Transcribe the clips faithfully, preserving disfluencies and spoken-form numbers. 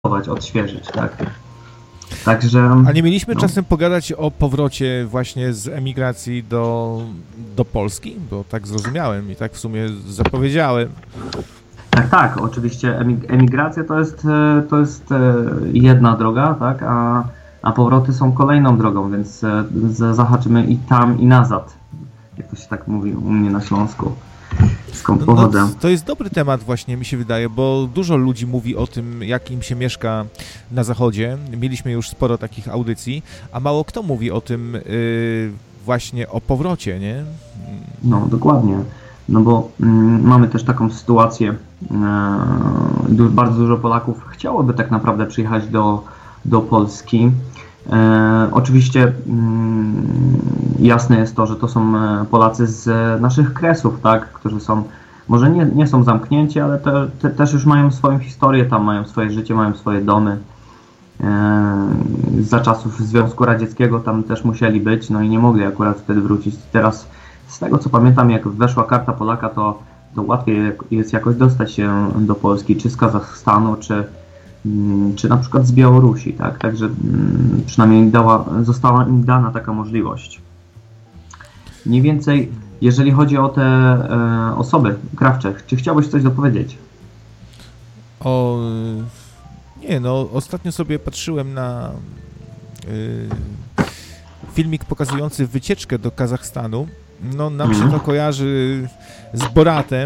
odświeżyć, tak. Także... A nie mieliśmy no. czasem pogadać o powrocie właśnie z emigracji do, do Polski? Bo tak zrozumiałem i tak w sumie zapowiedziałem. Tak, tak, oczywiście emigracja to jest, to jest jedna droga, tak, a, a powroty są kolejną drogą, więc zahaczymy i tam, i nazad, jak to się tak mówi u mnie na Śląsku. Skąd pochodzę. No, to jest dobry temat właśnie, mi się wydaje, bo dużo ludzi mówi o tym, jak im się mieszka na zachodzie. Mieliśmy już sporo takich audycji, a mało kto mówi o tym yy, właśnie o powrocie, nie? No, dokładnie. No bo mm, mamy też taką sytuację, yy, bardzo dużo Polaków chciałoby tak naprawdę przyjechać do, do Polski. E, oczywiście mm, jasne jest to, że to są Polacy z naszych kresów, tak, którzy są, może nie, nie są zamknięci, ale te, te też już mają swoją historię, tam mają swoje życie, mają swoje domy. E, za czasów Związku Radzieckiego tam też musieli być, no i nie mogli akurat wtedy wrócić. Teraz z tego co pamiętam, jak weszła Karta Polaka, to, to łatwiej jest jakoś dostać się do Polski, czy z Kazachstanu, czy czy na przykład z Białorusi, tak? Także przynajmniej dała, została im dana taka możliwość. Mniej więcej, jeżeli chodzi o te e, osoby, Krawcze, czy chciałbyś coś dopowiedzieć? O, nie, no ostatnio sobie patrzyłem na y, filmik pokazujący wycieczkę do Kazachstanu. No nam się to kojarzy z Boratem.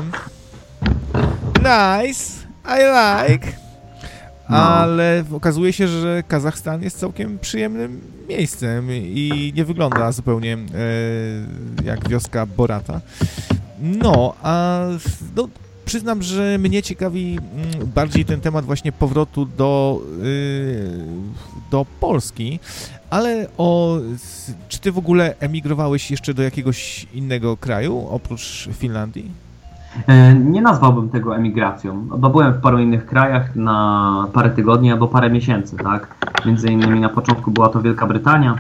Nice, I like. No. Ale okazuje się, że Kazachstan jest całkiem przyjemnym miejscem i nie wygląda zupełnie e, jak wioska Borata. No, a no, przyznam, że mnie ciekawi m, bardziej ten temat właśnie powrotu do, y, do Polski, ale o, czy ty w ogóle emigrowałeś jeszcze do jakiegoś innego kraju oprócz Finlandii? Nie nazwałbym tego emigracją, bo byłem w paru innych krajach na parę tygodni albo parę miesięcy, tak? Między innymi na początku była to Wielka Brytania.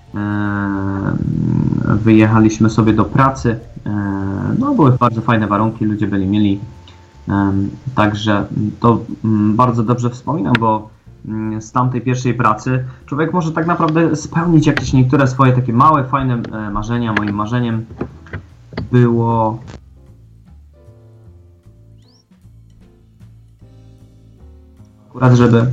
Wyjechaliśmy sobie do pracy. No, były bardzo fajne warunki, ludzie byli mili. Także to bardzo dobrze wspominam, bo z tamtej pierwszej pracy człowiek może tak naprawdę spełnić jakieś niektóre swoje takie małe, fajne marzenia. Moim marzeniem było... akurat, żeby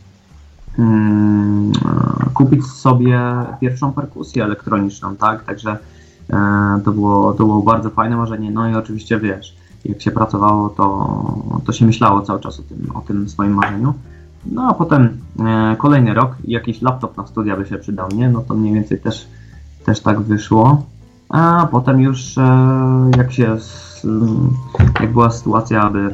mm, kupić sobie pierwszą perkusję elektroniczną, tak? Także e, to było, to było bardzo fajne marzenie. No i oczywiście wiesz, jak się pracowało, to, to się myślało cały czas o tym, o tym swoim marzeniu. No a potem e, kolejny rok, jakiś laptop na studia by się przydał, nie? No to mniej więcej też, też tak wyszło. A potem już e, jak się, jak była sytuacja, aby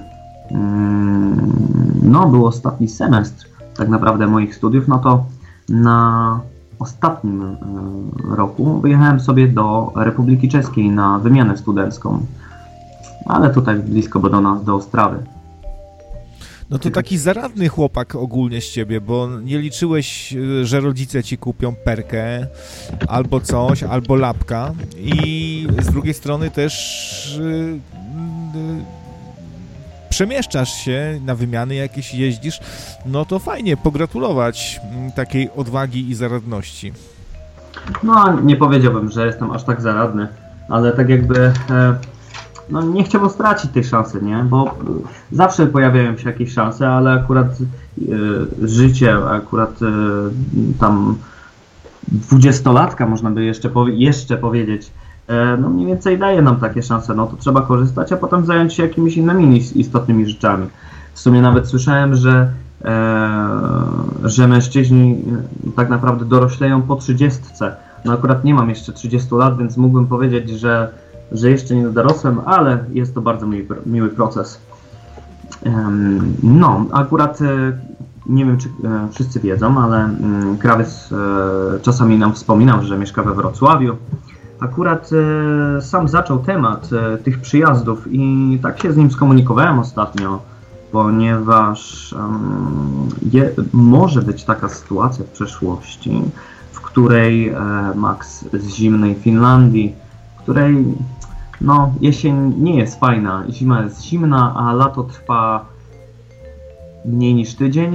no, był ostatni semestr tak naprawdę moich studiów, no to na ostatnim roku wyjechałem sobie do Republiki Czeskiej na wymianę studencką, ale tutaj blisko do nas, do Ostrawy. No to taki zaradny chłopak ogólnie z ciebie, bo nie liczyłeś, że rodzice ci kupią perkę albo coś, albo lapka i z drugiej strony też yy, yy, przemieszczasz się na wymiany jakieś, jeździsz, no to fajnie, pogratulować takiej odwagi i zaradności. No, nie powiedziałbym, że jestem aż tak zaradny, ale tak jakby no, nie chciałbym stracić tej szansy, nie? Bo zawsze pojawiają się jakieś szanse, ale akurat e, życie, akurat e, tam dwudziestolatka, można by jeszcze, powie, jeszcze powiedzieć, no mniej więcej daje nam takie szanse, no to trzeba korzystać, a potem zająć się jakimiś innymi istotnymi rzeczami. W sumie nawet słyszałem, że, e, że mężczyźni tak naprawdę dorośleją po trzydziestce. No akurat nie mam jeszcze trzydziestu lat, więc mógłbym powiedzieć, że, że jeszcze nie dorosłem, ale jest to bardzo miły, miły proces. Um, no, akurat e, nie wiem, czy e, wszyscy wiedzą, ale e, Krawiec e, czasami nam wspominał, że mieszka we Wrocławiu. Akurat e, sam zaczął temat e, tych przyjazdów i tak się z nim skomunikowałem ostatnio, ponieważ um, je, może być taka sytuacja w przyszłości, w której e, Max z zimnej Finlandii, w której no, jesień nie jest fajna, zima jest zimna, a lato trwa mniej niż tydzień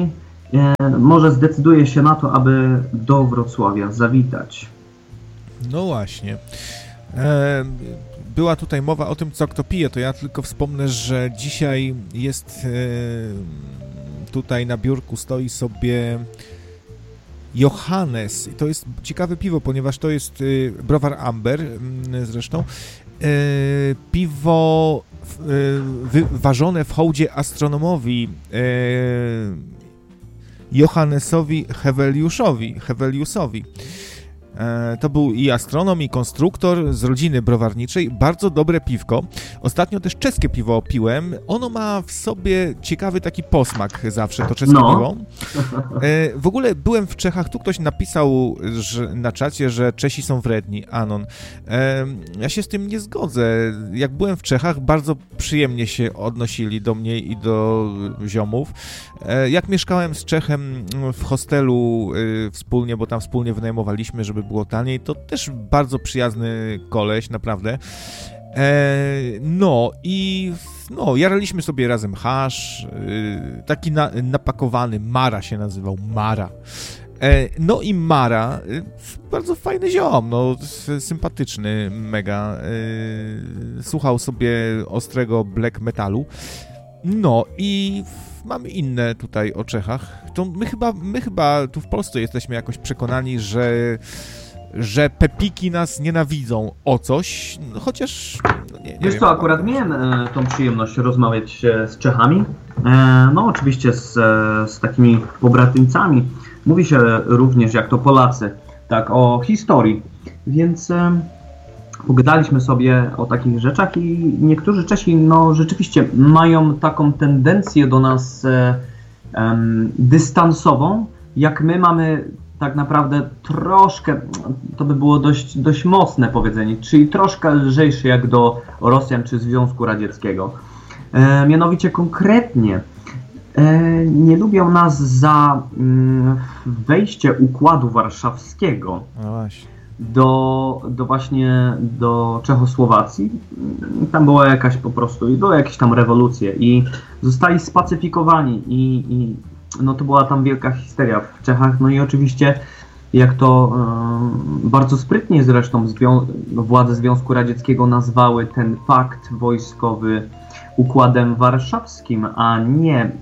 może zdecyduje się na to, aby do Wrocławia zawitać. No właśnie. E, była tutaj mowa o tym, co kto pije, to ja tylko wspomnę, że dzisiaj jest e, tutaj na biurku stoi sobie Johannes. To jest ciekawe piwo, ponieważ to jest y, browar Amber y, zresztą. Y, piwo y, wy, ważone w hołdzie astronomowi y, Johannesowi Heveliuszowi. Heveliusowi. To był i astronom, i konstruktor z rodziny browarniczej. Bardzo dobre piwko. Ostatnio też czeskie piwo piłem. Ono ma w sobie ciekawy taki posmak zawsze, to czeskie no. piwo. W ogóle byłem w Czechach, tu ktoś napisał że, na czacie, że Czesi są wredni, Anon. Ja się z tym nie zgodzę. Jak byłem w Czechach, bardzo przyjemnie się odnosili do mnie i do ziomów. Jak mieszkałem z Czechem w hostelu wspólnie, bo tam wspólnie wynajmowaliśmy, żeby było taniej, to też bardzo przyjazny koleś, naprawdę. E, no i no, jaraliśmy sobie razem hasz, e, taki na, napakowany, Mara się nazywał, Mara. E, no i Mara, e, bardzo fajny ziom, no, sympatyczny, mega. E, słuchał sobie ostrego black metalu. No i mamy inne tutaj o Czechach. To my chyba, my chyba tu w Polsce jesteśmy jakoś przekonani, że, że Pepiki nas nienawidzą o coś, no, chociaż... No nie, nie Wiesz wiem. co, akurat miałem e, tą przyjemność rozmawiać e, z Czechami. E, no oczywiście z, e, z takimi pobratymcami. Mówi się również, jak to Polacy, tak o historii. Więc... E, Pogadaliśmy sobie o takich rzeczach i niektórzy Czesi no, rzeczywiście mają taką tendencję do nas e, e, dystansową, jak my mamy tak naprawdę troszkę, to by było dość, dość mocne powiedzenie, czyli troszkę lżejszy jak do Rosjan czy Związku Radzieckiego. E, mianowicie konkretnie e, nie lubią nas za mm, wejście Układu Warszawskiego. No właśnie. Do, do właśnie do Czechosłowacji. Tam była jakaś po prostu, i były jakieś tam rewolucje i zostali spacyfikowani i, i no to była tam wielka histeria w Czechach. No i oczywiście jak to e, bardzo sprytnie zresztą zwią- władze Związku Radzieckiego nazwały ten pakt wojskowy Układem Warszawskim, a nie e,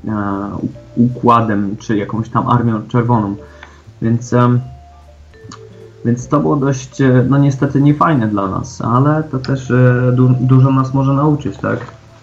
układem czy jakąś tam Armią Czerwoną. Więc e, Więc to było dość, no niestety niefajne dla nas, ale to też du- dużo nas może nauczyć, tak?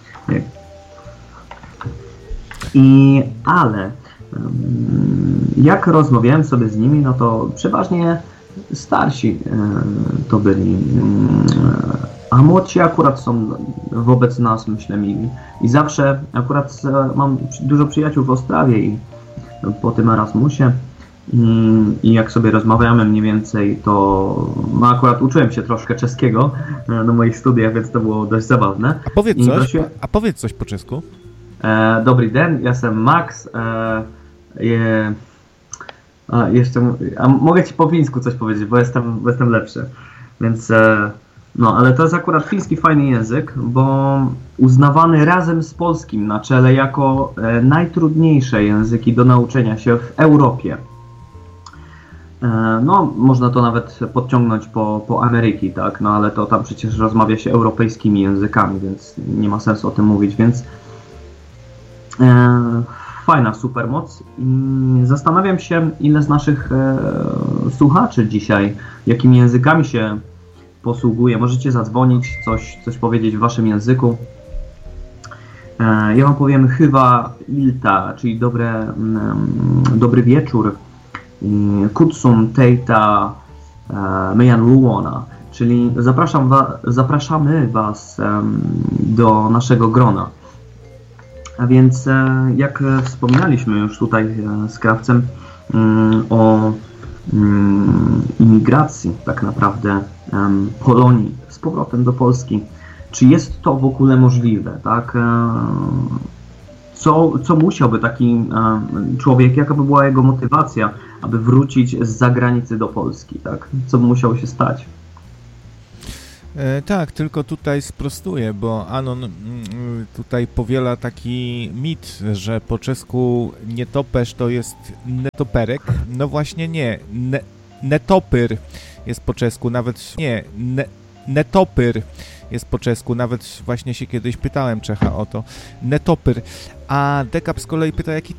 I, ale jak rozmawiałem sobie z nimi, no to przeważnie starsi to byli, a młodsi akurat są wobec nas, myślę, mili. I zawsze akurat mam dużo przyjaciół w Ostrawie i po tym Erasmusie. I jak sobie rozmawiamy mniej więcej, to no akurat uczyłem się troszkę czeskiego na moich studiach, więc to było dość zabawne. A powiedz I coś, prosiłem, a powiedz coś po czesku. E, dobry den, ja jestem Max. E, je, a, jeszcze, a mogę ci po fińsku coś powiedzieć, bo jestem, bo jestem lepszy. Więc e, no, ale to jest akurat fiński fajny język, bo uznawany razem z polskim na czele jako e, najtrudniejsze języki do nauczenia się w Europie. No, można to nawet podciągnąć po, po Ameryki, tak, no ale to tam przecież rozmawia się europejskimi językami, więc nie ma sensu o tym mówić, więc e, fajna supermoc. I zastanawiam się, ile z naszych e, słuchaczy dzisiaj, jakimi językami się posługuje. Możecie zadzwonić, coś, coś powiedzieć w waszym języku. E, ja wam powiem chyba ilta, czyli dobre, mm, dobry wieczór. Kutsum Teita Mejan Luona, czyli zapraszam wa, zapraszamy Was um, do naszego grona. A więc e, jak wspominaliśmy już tutaj e, z Krawcem um, o um, imigracji tak naprawdę um, Polonii z powrotem do Polski, czy jest to w ogóle możliwe, tak? E, Co, co musiałby taki um, człowiek, jaka by była jego motywacja, aby wrócić z zagranicy do Polski, tak? Co by musiało się stać? E, tak, tylko tutaj sprostuję, bo Anon mm, tutaj powiela taki mit, że po czesku nietoperz to jest netoperek. No właśnie nie, ne, netopyr jest po czesku, nawet nie, ne, netopyr jest po czesku, nawet właśnie się kiedyś pytałem Czecha o to, netopyr. A Dekap z kolei pyta, jaki